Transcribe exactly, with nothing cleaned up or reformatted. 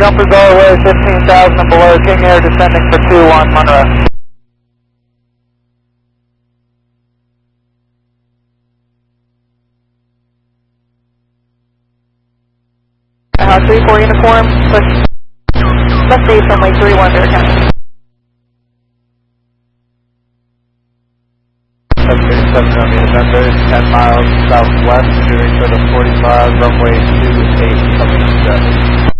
Jumpers all the way, fifteen thousand and below, King Air descending for two one Monroe. Uh, three four uniform, push, left base only three one Bear County. seven thirty-seven on the November, ten miles southwest, shooting for the forty-five, runway two eight, coming to